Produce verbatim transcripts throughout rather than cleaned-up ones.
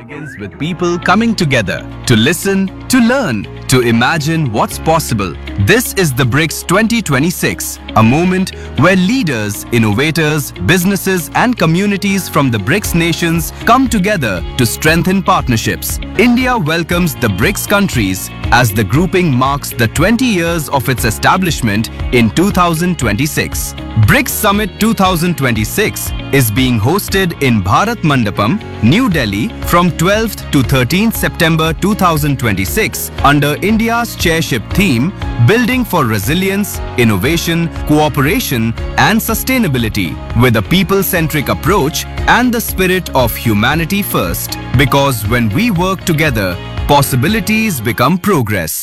begins with people coming together to listen, to learn, to imagine what's possible. This is the BRICS twenty twenty-six, a moment where leaders, innovators, businesses and communities from the BRICS nations come together to strengthen partnerships. India welcomes the BRICS countries as the grouping marks the twenty years of its establishment in two thousand twenty-six. BRICS Summit twenty twenty-six is being hosted in Bharat Mandapam, New Delhi from twelfth to thirteenth September two thousand twenty-six under India's chairship theme Building for Resilience, Innovation, Cooperation and Sustainability with a people-centric approach and the spirit of humanity first. Because when we work together, possibilities become progress.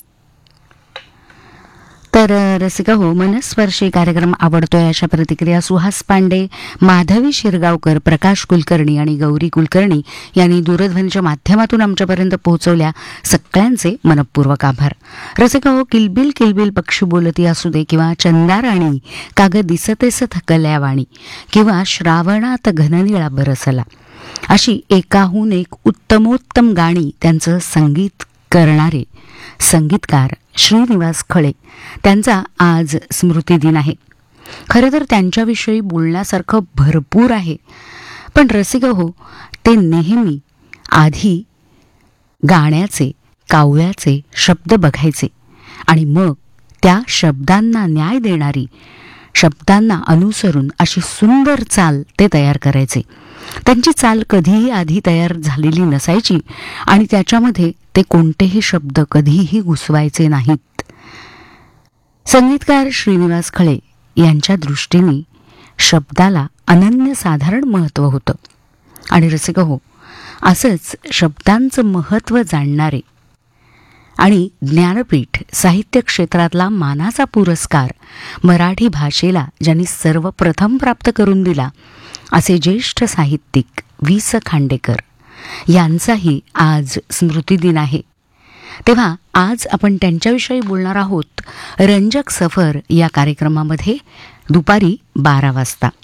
तर रसिका हो, मनस्पर्शी कार्यक्रम आवडतोय अशा प्रतिक्रिया सुहास पांडे, माधवी शिरगावकर, प्रकाश कुलकर्णी आणि गौरी कुलकर्णी यांनी दूरध्वनीच्या माध्यमातून आमच्यापर्यंत पोहोचवल्या. सगळ्यांचे मनपूर्वक आभार. रसिका हो, किलबिल किलबिल पक्षी बोलती असू दे किंवा चंदाराणी कागद दिसतेस थकल्या वाणी किंवा श्रावणात घननिळा बरसला, अशी एकाहून एक उत्तमोत्तम गाणी त्यांचं संगीत करणारे संगीतकार श्रीनिवास खळे, त्यांचा आज स्मृतिदिन आहे. खरं तर त्यांच्याविषयी बोलण्यासारखं भरपूर आहे, पण रसिक हो, ते नेहमी आधी गाण्याचे काव्याचे शब्द बघायचे आणि मग त्या शब्दांना न्याय देणारी, शब्दांना अनुसरून अशी सुंदर चाल ते तयार करायचे. त्यांची चाल कधीही आधी तयार झालेली नसायची आणि त्याच्यामध्ये ते कोणतेही शब्द कधीही घुसवायचे नाहीत. संगीतकार श्रीनिवास खळे यांच्या दृष्टीने शब्दाला अनन्यसाधारण महत्त्व होतं. आणि रसिक हो, असंच शब्दांचं महत्त्व जाणणारे आणि ज्ञानपीठ साहित्य क्षेत्रातला मानाचा पुरस्कार मराठी भाषेला ज्यांनी सर्वप्रथम प्राप्त करून दिला असे ज्येष्ठ साहित्यिक वि स खांडेकर यांचाही आज स्मृतिदिन आहे. तेव्हा आज आपण त्यांच्याविषयी बोलणार आहोत रंजक सफर या कार्यक्रमामध्ये दुपारी बारा वाजता.